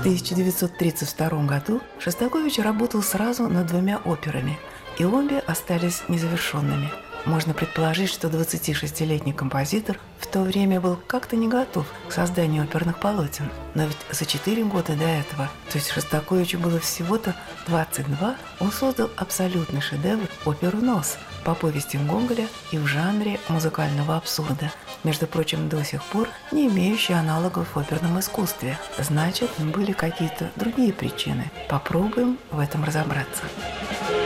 1932 году Шостакович работал сразу над 2 операми, и обе остались незавершенными. Можно предположить, что 26-летний композитор в то время был как-то не готов к созданию оперных полотен. Но ведь за 4 года до этого, то есть Шостаковичу было всего-то 22, он создал абсолютный шедевр оперу «Нос» по повестям Гоголя и в жанре музыкального абсурда, между прочим, до сих пор не имеющий аналогов в оперном искусстве. Значит, были какие-то другие причины. Попробуем в этом разобраться.